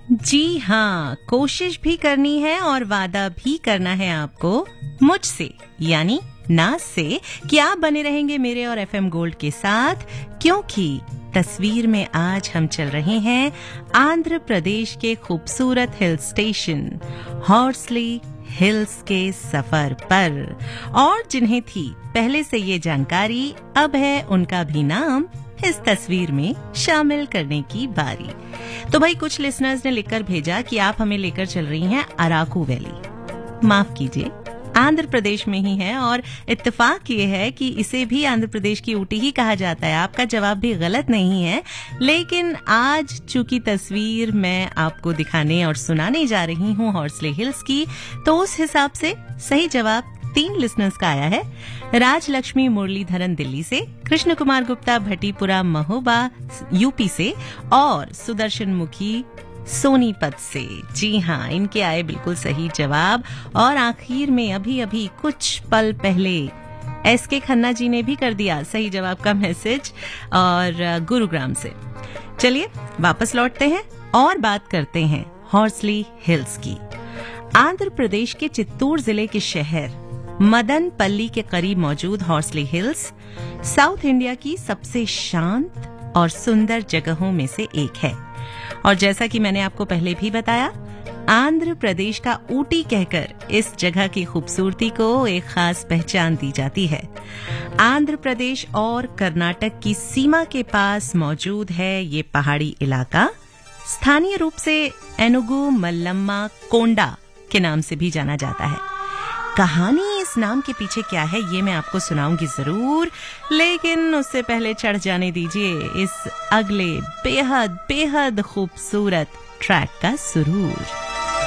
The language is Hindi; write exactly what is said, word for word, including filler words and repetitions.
जी हाँ, कोशिश भी करनी है और वादा भी करना है आपको मुझसे, यानी नाज से, कि आप बने रहेंगे मेरे और एफएम गोल्ड के साथ, क्योंकि तस्वीर में आज हम चल रहे हैं आंध्र प्रदेश के खूबसूरत हिल स्टेशन हॉर्सली हिल्स के सफर पर। और जिन्हें थी पहले से ये जानकारी, अब है उनका भी नाम इस तस्वीर में शामिल करने की बारी। तो भाई, कुछ लिसनर्स ने लिखकर भेजा कि आप हमें लेकर चल रही हैं अराकू वैली। माफ कीजिए, आंध्र प्रदेश में ही है और इत्तेफाक ये है कि इसे भी आंध्र प्रदेश की ऊटी ही कहा जाता है। आपका जवाब भी गलत नहीं है, लेकिन आज चूंकि तस्वीर मैं आपको दिखाने और सुनाने जा रही हूँ हॉर्सली हिल्स की, तो उस हिसाब से सही जवाब तीन लिसनर्स का आया है। राजलक्ष्मी मुरलीधरन दिल्ली से, कृष्ण कुमार गुप्ता भटीपुरा महोबा यूपी से और सुदर्शन मुखी सोनीपत से। जी हाँ, इनके आए बिल्कुल सही जवाब। और आखिर में अभी अभी कुछ पल पहले एस के खन्ना जी ने भी कर दिया सही जवाब का मैसेज, और गुरुग्राम से। चलिए वापस लौटते हैं और बात करते हैं हॉर्सली हिल्स की। आंध्र प्रदेश के चित्तूर जिले के शहर मदनपल्ली के करीब मौजूद हॉर्सली हिल्स साउथ इंडिया की सबसे शांत और सुंदर जगहों में से एक है। और जैसा कि मैंने आपको पहले भी बताया, आंध्र प्रदेश का ऊटी कहकर इस जगह की खूबसूरती को एक खास पहचान दी जाती है। आंध्र प्रदेश और कर्नाटक की सीमा के पास मौजूद है ये पहाड़ी इलाका। स्थानीय रूप से एनुगु मल्लम्मा कोंडा के नाम से भी जाना जाता है। कहानी इस नाम के पीछे क्या है, ये मैं आपको सुनाऊंगी जरूर, लेकिन उससे पहले चढ़ जाने दीजिए इस अगले बेहद बेहद खूबसूरत ट्रैक का सुरूर।